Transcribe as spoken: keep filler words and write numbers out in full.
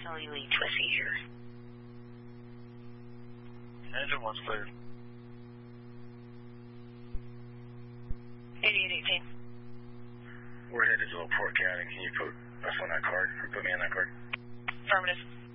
Kelly Lee to a seizure. Engine one's cleared. eighty-eight eighteen. We're headed to Port County. Can you put us on that card? Or put me on that card? Affirmative.